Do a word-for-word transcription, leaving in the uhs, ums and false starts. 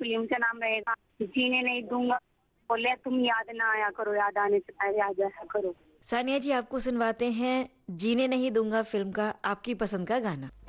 Film का नाम रहेगा जीने नहीं दूंगा, बोले तुम याद ना आया करो, याद आने से पहले आ जाया करो। सानिया जी, आपको सुनवाते हैं जीने नहीं दूंगा फिल्म का आपकी पसंद का गाना।